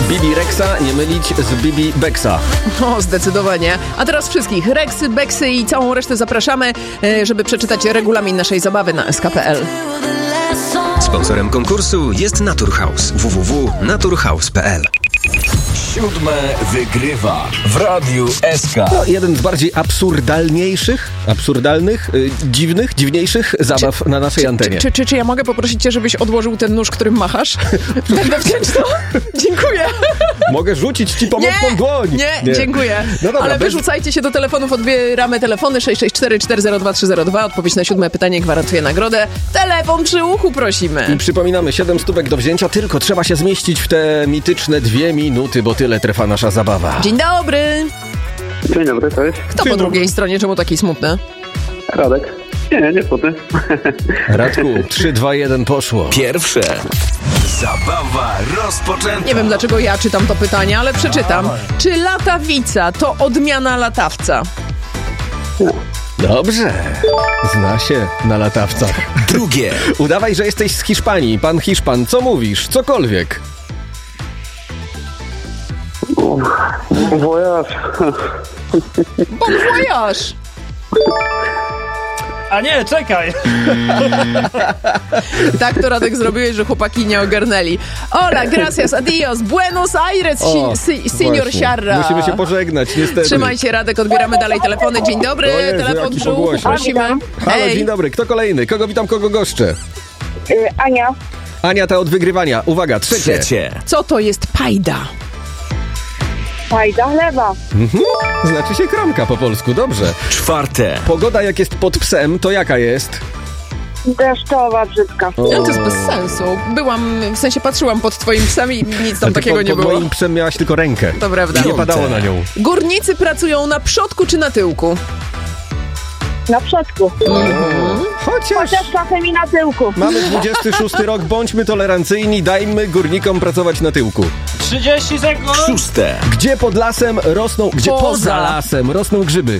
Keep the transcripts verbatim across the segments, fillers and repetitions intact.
Bibi Rexa nie mylić z Bibi Bexa. O, zdecydowanie. A teraz wszystkich Rexy, Beksy i całą resztę zapraszamy, żeby przeczytać regulamin naszej zabawy na s k kropka p l. Sponsorem konkursu jest Naturhaus. w w w kropka naturhaus kropka p l. Siódme wygrywa w Radiu S K. No, jeden z bardziej absurdalniejszych, absurdalnych, y, dziwnych, dziwniejszych zabaw czy, na naszej czy, antenie. Czy, czy, czy, czy ja mogę poprosić cię, żebyś odłożył ten nóż, którym machasz? Będę wciąć to? Dziękuję. Mogę rzucić ci pomocną nie, dłoń. Nie, nie, dziękuję. No dobra, ale bez... wyrzucajcie się do telefonów, odbieramy telefony sześć sześć cztery cztery zero dwa trzy zero dwa. Odpowiedź na siódme pytanie gwarantuje nagrodę. Telefon przy uchu prosimy. I przypominamy, siedem stówek do wzięcia, tylko trzeba się zmieścić w te mityczne dwie minuty, bo tyle trwa nasza zabawa. Dzień dobry. Dzień dobry, to jest? Kto Dzień po dobry. drugiej stronie? Czemu taki smutny? Radek. Nie, nie, nie smutny. Radku, trzy, dwa, jeden, poszło. Pierwsze. Zabawa rozpoczęta. Nie wiem, dlaczego ja czytam to pytanie, ale przeczytam. Czy latawica to odmiana latawca? Dobrze. Zna się na latawcach. Drugie. Udawaj, że jesteś z Hiszpanii. Pan Hiszpan, co mówisz? Cokolwiek. Voyage. Bon voyage! A nie, czekaj! Tak to, Radek, zrobiłeś, że chłopaki nie ogarnęli. Hola, gracias, adios, Buenos Aires, O, si, senior właśnie. Siarra. Musimy się pożegnać, niestety. Trzymaj się, Radek, odbieramy dalej telefony. Dzień dobry, O Jezu, telefon jaki przy uchu, pogłosie. prosimy. Halo, Ej, dzień dobry. Kto kolejny? Kogo witam, kogo goszczę? Y, Ania. Ania, ta od wygrywania. Uwaga, trzecie. Trzecie. co to jest pajda? Fajda chleba. Mhm. Znaczy się kromka po polsku, dobrze. Czwarte. Pogoda jak jest pod psem, to jaka jest? Deszczowa, brzydka. No, to jest bez sensu. Byłam, w sensie patrzyłam pod twoim psem i nic tam A ty takiego pod, nie pod było. moim psem miałaś tylko rękę. To prawda. Nie padało na nią. Górnicy pracują na przodku czy na tyłku? Na przodku. Chociaż Chociaż czasem i na tyłku. mamy dwudziesty szósty rok, bądźmy tolerancyjni, dajmy górnikom pracować na tyłku. trzydzieści sekund! Szóste. Gdzie pod lasem rosną, gdzie Poza. poza lasem rosną grzyby?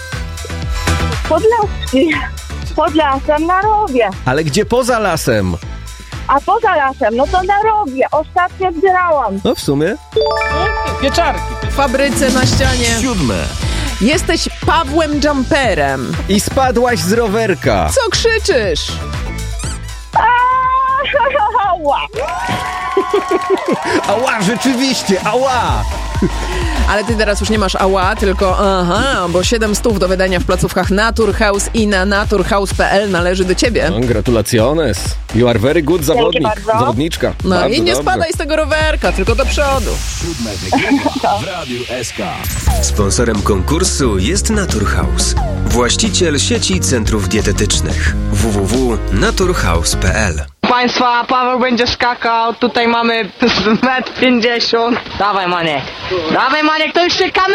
Podlaski. Pod lasem na rowie. Ale gdzie poza lasem? A poza lasem, no to na rowie. Ostatnio zbierałam. No w sumie. Pieczarki. W fabryce na ścianie. Siódme. Jesteś Pawłem Jumperem. I spadłaś z rowerka. Co krzyczysz? Ała. Ała, rzeczywiście, ała! Ale ty teraz już nie masz ała, tylko aha, bo siedem stów do wydania w placówkach Naturhaus i na naturhaus kropka p l należy do ciebie. No, gratulacjones. You are very good zawodnik. bardzo. Zawodniczka. No Bardzo i nie dobrze. spadaj z tego rowerka, tylko do przodu. Siódme wygrywa w Radiu S K. Sponsorem konkursu jest Naturhaus. Właściciel sieci centrów dietetycznych. w w w kropka naturhaus kropka p l. Państwa, Paweł będzie skakał, tutaj mamy metr pięćdziesiąt. Dawaj, Maniek, dawaj, Maniek, to już czekamy